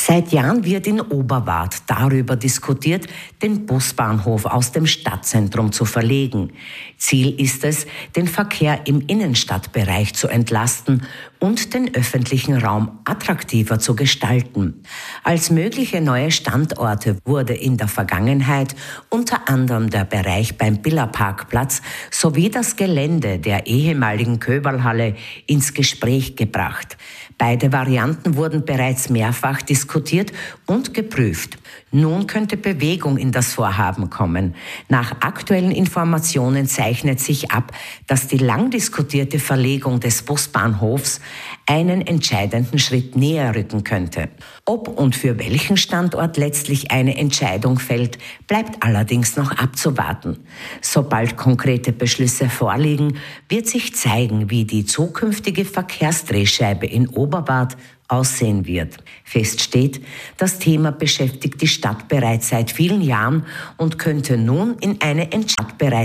Seit Jahren wird in Oberwart darüber diskutiert, den Busbahnhof aus dem Stadtzentrum zu verlegen. Ziel ist es, den Verkehr im Innenstadtbereich zu entlasten und den öffentlichen Raum attraktiver zu gestalten. Als mögliche neue Standorte wurde in der Vergangenheit unter anderem der Bereich beim Biller-Parkplatz sowie das Gelände der ehemaligen Köberlhalle ins Gespräch gebracht. Beide Varianten wurden bereits mehrfach diskutiert und geprüft. Nun könnte Bewegung in das Vorhaben kommen. Nach aktuellen Informationen zeichnet sich ab, dass die lang diskutierte Verlegung des Busbahnhofs einen entscheidenden Schritt näher rücken könnte. Ob und für welchen Standort letztlich eine Entscheidung fällt, bleibt allerdings noch abzuwarten. Sobald konkrete Beschlüsse vorliegen, wird sich zeigen, wie die zukünftige Verkehrsdrehscheibe in Oberwart aussehen wird. Fest steht, das Thema beschäftigt die Stadt bereits seit vielen Jahren und könnte nun in eine Entscheidung